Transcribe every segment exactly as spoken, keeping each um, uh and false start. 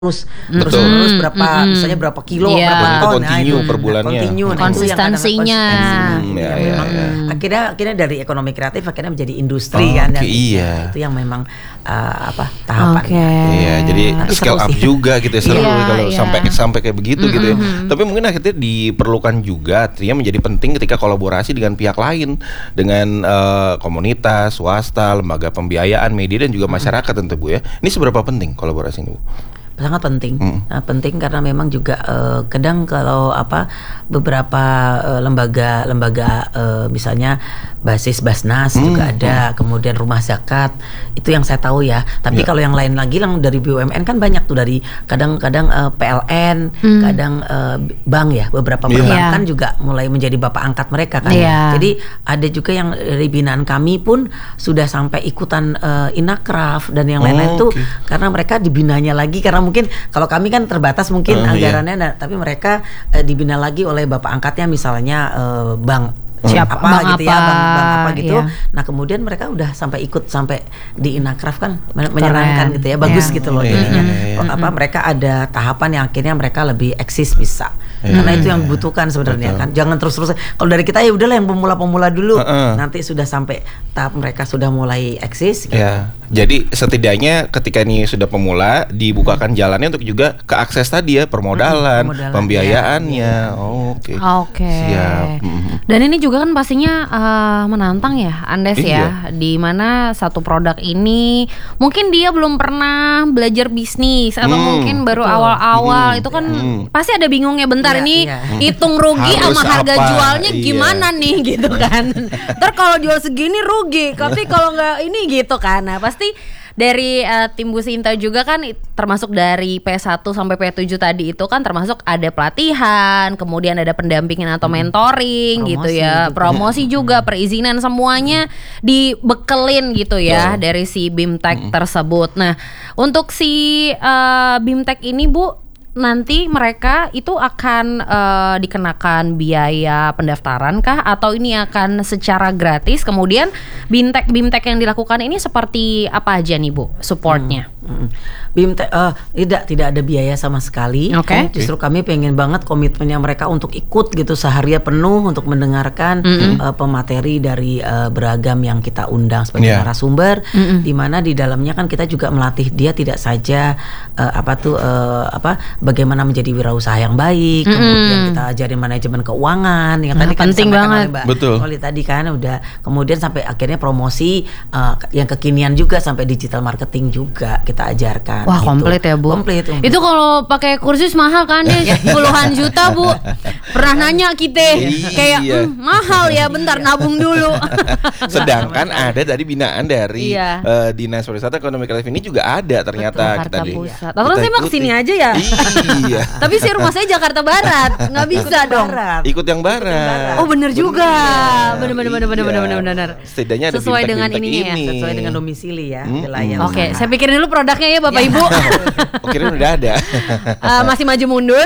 terus Betul. terus menerus berapa Mm-mm. misalnya berapa kilo Iya. berapa Dan itu ton continue nah, per bulannya. continue. Nah, itu yang Konsistensinya. kadang-kadang Hmm, konsistensi. ya, Ya, ya, memang ya. akhirnya akhirnya dari ekonomi kreatif akhirnya menjadi industri Oh, kan oke, dan iya. itu yang memang uh, apa tahapan. Oke. Iya, jadi Tapi scale seru up sih. juga gitu ya, seru Iya, ya kalau iya. sampai sampai kayak begitu gitu ya. Tapi mungkin akhirnya diperlukan juga, artinya menjadi penting ketika kolaborasi dengan pihak lain, dengan eh, komunitas, swasta, lembaga pembiayaan, media dan juga masyarakat tentu Bu ya. Ini seberapa penting kolaborasi ini Bu? Sangat penting, Hmm. Nah, penting karena memang juga eh, kadang kalau apa beberapa eh, lembaga-lembaga eh, misalnya basis Basnas Hmm, juga ada, kemudian rumah zakat itu yang saya tahu ya. Tapi Ya. kalau yang lain lagi yang dari B U M N kan banyak tuh dari kadang-kadang eh, P L N, Hmm. kadang eh, bank ya beberapa Iya. perbankan juga mulai menjadi bapak angkat mereka kan. Iya. Jadi ada juga yang dari binaan kami pun sudah sampai ikutan eh, Inakraf dan yang lain-lain Oh, tuh oke. karena mereka dibinanya lagi karena mungkin kalau kami kan terbatas mungkin Ah, iya. anggarannya nah, tapi mereka eh, dibina lagi oleh bapak angkatnya misalnya eh, bank Siapa? apa Bank gitu ya apa, bank, bank apa gitu. iya. Nah kemudian mereka udah sampai ikut sampai di Inakraf kan men- menyenangkan Keren. gitu ya bagus Iya. gitu loh Iya, jadinya. iya, iya. Oh, apa mereka ada tahapan yang akhirnya mereka lebih eksis bisa. Iya, Karena itu iya, yang iya. dibutuhkan sebenarnya Betul. kan. Jangan terus-terus kalau dari kita ya udahlah yang pemula-pemula dulu. Heeh. Nanti sudah sampai tahap mereka sudah mulai eksis gitu. Ya, jadi setidaknya ketika ini sudah pemula dibukakan jalannya untuk juga ke akses tadi ya permodalan, permodalan, pembiayaannya. ya, ya. Oh, Oke. Oke. Siap. Mhm. Dan ini juga kan pastinya uh, menantang ya, Andes ya, Iya. di mana satu produk ini mungkin dia belum pernah belajar bisnis atau Hmm, mungkin baru betul. awal-awal Hmm, itu kan hmm. pasti ada bingungnya bentar Iya, ini iya. hitung rugi Harus sama harga apa? jualnya Iya. gimana nih gitu kan. Ntar kalau jual segini rugi, tapi kalau nggak ini gitu kan. Nah pasti dari uh, tim Bu Sinta juga kan it- termasuk dari P satu sampai P tujuh tadi itu kan termasuk ada pelatihan, kemudian ada pendampingan atau mentoring Promosi gitu ya, juga. promosi juga, perizinan semuanya dibekelin gitu ya Betul. dari si Bimtek tersebut. Nah, untuk si uh, Bimtek ini Bu, nanti mereka itu akan uh, dikenakan biaya pendaftaran kah atau ini akan secara gratis? Kemudian Bimtek Bimtek yang dilakukan ini seperti apa aja nih Bu supportnya? Mm. Bimtek eh, tidak tidak ada biaya sama sekali. Oke. Justru kami pengen banget komitmennya mereka untuk ikut gitu seharian penuh untuk mendengarkan eh, pemateri dari eh, beragam yang kita undang sebagai Yeah. narasumber, di mana di dalamnya kan kita juga melatih dia tidak saja eh, apa tuh eh, apa bagaimana menjadi wirausaha yang baik, kemudian kita ajarin manajemen keuangan yang Nah, tadi kan penting disampaikan banget. oleh Mbak Betul. Oli tadi kan udah kemudian sampai akhirnya promosi eh, yang kekinian juga sampai digital marketing juga kita ajarkan. Wah gitu. komplit ya Bu. Komplit, komplit. Itu kalau pakai kursus mahal kan deh, puluhan juta Bu. Pernah nanya kita kayak Iya. "Hmm, mahal ya, bentar nabung dulu." Sedangkan ada tadi binaan dari Iya. eh, Dinas Pariwisata Ekonomi Kreatif ini juga ada ternyata Jakarta kita di- Pusat. kita Terus saya mau ikuti. kesini aja ya. Iya. Tapi sih rumah saya Jakarta Barat, nggak bisa dong. Barat. Ikut yang barat. Oh bener juga, bener Bener, bener bener bener iya. bener bener bener. Setidaknya ada Sesuai dengan bimtek-bimtek ininya ya, ini. Sesuai dengan domisili ya Hmm. wilayah. Oke, usaha. saya pikirin dulu produknya ya Bapak Ibu. Oh, kirain udah ada. Eh, masih maju mundur.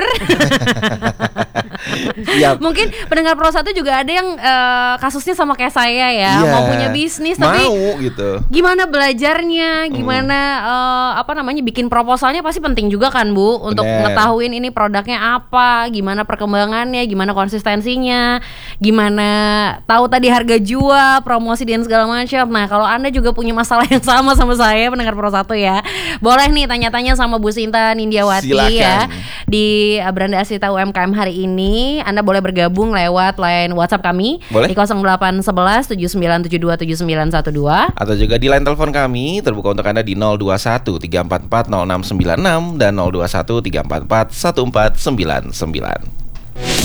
Siap. Mungkin pendengar Pro satu juga ada yang eh, kasusnya sama kayak saya ya, Iya. mau punya bisnis tapi mau gitu. gimana belajarnya, gimana eh, apa namanya bikin proposalnya pasti penting juga kan Bu untuk Bener. ngetahuin ini produknya apa, gimana perkembangannya, gimana konsistensinya, gimana tahu tadi harga jual, promosi dan segala macam. Nah kalau Anda juga punya masalah yang sama sama saya pendengar Pro satu ya, boleh nih tanya-tanya sama Bu Sinta Nindiawati ya Silakan. di uh, Beranda Asita U M K M hari ini. Anda boleh bergabung lewat line WhatsApp kami Boleh. di nol delapan satu satu tujuh sembilan tujuh dua tujuh sembilan satu dua. Atau juga di line telepon kami terbuka untuk Anda di nol dua satu tiga empat empat nol enam sembilan enam dan nol dua satu tiga empat empat satu empat sembilan sembilan.